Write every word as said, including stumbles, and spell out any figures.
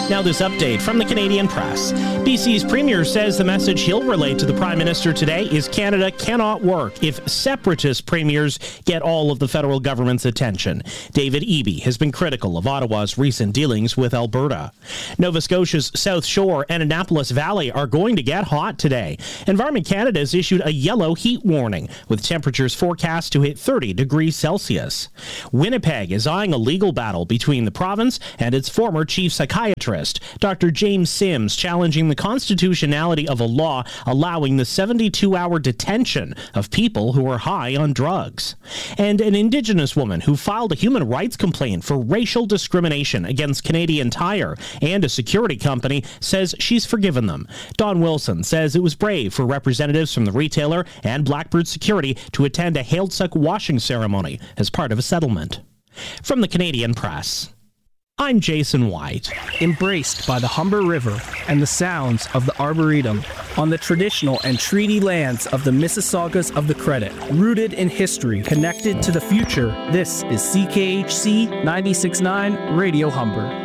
Now this update from the Canadian Press. B C's Premier says the message he'll relay to the Prime Minister today is Canada cannot work if separatist premiers get all of the federal government's attention. David Eby has been critical of Ottawa's recent dealings with Alberta. Nova Scotia's South Shore and Annapolis Valley are going to get hot today. Environment Canada has issued a yellow heat warning, with temperatures forecast to hit thirty degrees Celsius. Winnipeg is eyeing a legal battle between the province and its former chief psychiatrist, Doctor James Sims, challenging the constitutionality of a law allowing the seventy-two hour detention of people who are high on drugs. And an Indigenous woman who filed a human rights complaint for racial discrimination against Canadian Tire and a security company says she's forgiven them. Don Wilson says it was brave for representatives from the retailer and Blackbird Security to attend a Heiltsuk washing ceremony as part of a settlement. From the Canadian Press, I'm Jason White. Embraced by the Humber River and the sounds of the Arboretum, on the traditional and treaty lands of the Mississaugas of the Credit, rooted in history, connected to the future, this is C K H C ninety-six point nine Radio Humber.